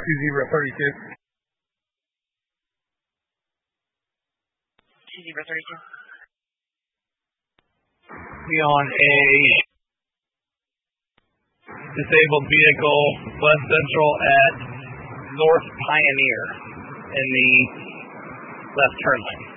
2-0-32. 2-0-32. Be on a disabled vehicle, West Central at North Pioneer in the left turn lane.